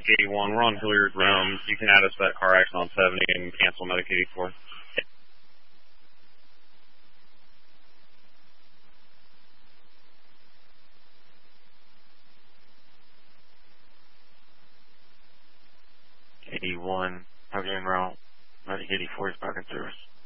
Medic 81. We're on Hilliard Rome. You can add us to that car accident on 70 and cancel Medic 84. How are you en route? Medic 84 is back in service.